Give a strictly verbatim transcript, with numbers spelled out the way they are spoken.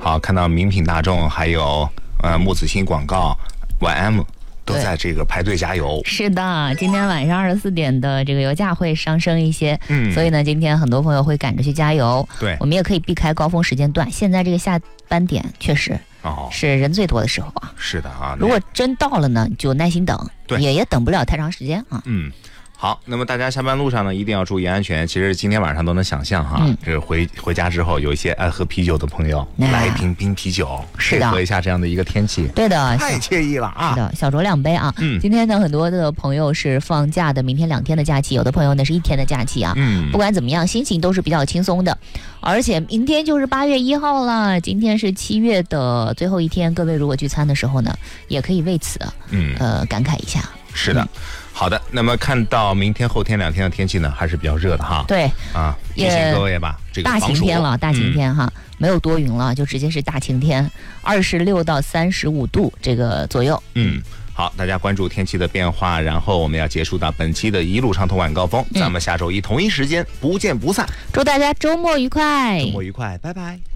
好，看到名品大众还有呃木子鑫广告 Y M 都在这个排队加油。 是的，今天晚上二十四点的这个油价会上升一些， 嗯， 所以呢，今天很多朋友会赶着去加油。 对， 我们也可以避开高峰时间段。现在这个下班点确实哦是人最多的时候啊。 是的啊， 如果真到了呢，就耐心等， 对， 也也等不了太长时间啊。 嗯。好，那么大家下班路上呢，一定要注意安全。其实今天晚上都能想象哈，嗯、这回回家之后，有一些爱喝啤酒的朋友，啊、来一瓶冰啤酒， 是的， 配合一下这样的一个天气， 对的， 太惬意了啊！ 是的，小酌两杯啊。嗯，今天呢，很多的朋友是放假的，明天两天的假期，有的朋友呢是一天的假期啊。嗯，不管怎么样，心情都是比较轻松的。而且明天就是八月一号了，今天是七月的最后一天，各位如果聚餐的时候呢，也可以为此嗯呃感慨一下。 是的。嗯，好的，那么看到明天后天两天的天气呢，还是比较热的哈。 对啊，提醒各位吧，这个大晴天了，大晴天哈，嗯、没有多云了，就直接是大晴天，二十六到三十五度这个左右。 嗯，好，大家关注天气的变化，然后我们要结束到本期的一路畅通晚高峰，嗯、咱们下周一同一时间不见不散。 祝大家周末愉快， 周末愉快，拜拜。